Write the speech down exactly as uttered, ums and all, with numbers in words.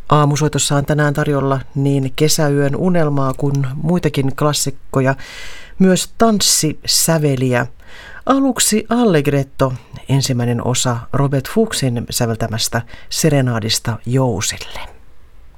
Aamusoitossa on tänään tarjolla niin Kesäyön unelmaa kuin muitakin klassikkoja, myös tanssisäveliä. Aluksi Allegretto, ensimmäinen osa Robert Fuchsin säveltämästä Serenaadista Jousille.